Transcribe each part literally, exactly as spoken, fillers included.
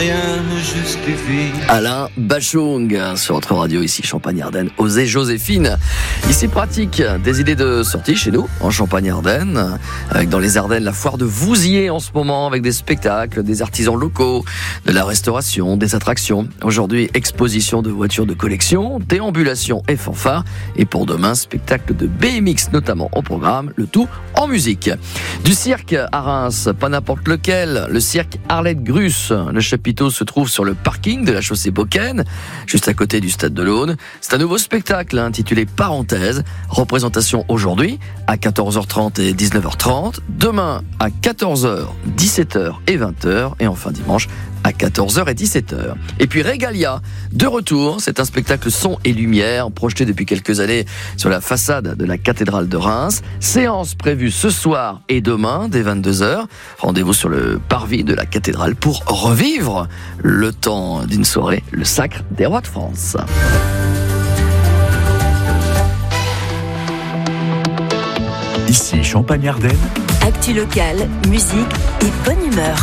Alain Bachung sur notre radio ici Champagne-Ardenne, Osez Joséphine. Ici pratique des idées de sortie chez nous en Champagne-Ardenne, avec dans les Ardennes la foire de Vouziers en ce moment, avec des spectacles, des artisans locaux, de la restauration, des attractions. Aujourd'hui, exposition de voitures de collection, déambulation et fanfare, et pour demain, spectacle de B M X notamment au programme, le tout en musique. Du cirque à Reims, pas n'importe lequel, le cirque Arlette Grus. Le chapiteau se trouve sur le parking de la chaussée Beaucaine, juste à côté du stade de l'Aune. C'est un nouveau spectacle intitulé Parenthèse. Représentation aujourd'hui à quatorze heures trente et dix-neuf heures trente. Demain à quatorze heures, dix-sept heures et vingt heures. Et enfin dimanche à quatorze heures et dix-sept heures. Et puis Régalia, de retour. C'est un spectacle son et lumière projeté depuis quelques années sur la façade de la cathédrale de Reims. Séance prévue ce soir et demain dès vingt-deux heures. Rendez-vous sur le parvis de la cathédrale pour revivre le temps d'une soirée, le sacre des rois de France. Ici Champagne-Ardenne. Actu locale, musique et bonne humeur.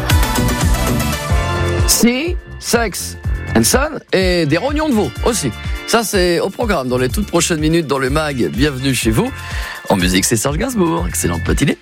Si, sexe and son et des rognons de veau aussi. Ça, c'est au programme dans les toutes prochaines minutes dans le mag. Bienvenue chez vous. En musique, c'est Serge Gainsbourg. Excellente matinée.